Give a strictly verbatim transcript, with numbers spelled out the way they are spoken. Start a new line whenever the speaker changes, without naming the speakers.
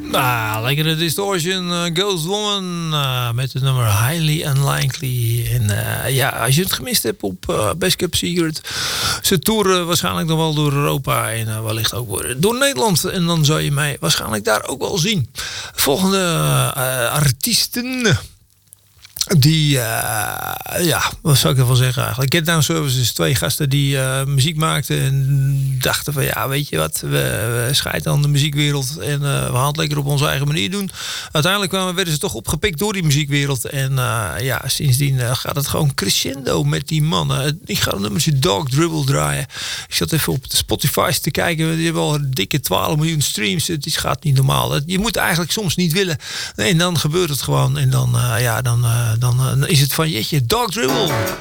Ah, lekkere distortion, uh, Ghost Woman uh, met het nummer Highly Unlikely. En uh, ja, als je het gemist hebt op uh, Best Kept Secret, ze toeren waarschijnlijk nog wel door Europa en uh, wellicht ook door Nederland. En dan zou je mij waarschijnlijk daar ook wel zien. Volgende uh, artiesten. Die, uh, ja, wat zou ik ervan zeggen eigenlijk? Get Down Services, twee gasten die uh, muziek maakten en dachten van ja, weet je wat, we, we scheiden aan de muziekwereld en uh, we gaan het lekker op onze eigen manier doen. Uiteindelijk kwamen, werden ze toch opgepikt door die muziekwereld en uh, ja, sindsdien uh, gaat het gewoon crescendo met die mannen. Ik ga een nummertje Dog Dribble draaien. Ik zat even op de Spotify's te kijken, die hebben al een dikke twaalf miljoen streams. Het gaat niet normaal. Je moet eigenlijk soms niet willen. Nee, en dan gebeurt het gewoon en dan, uh, ja, dan... Uh, Dan uh, is het van jeetje, Dog Dribble.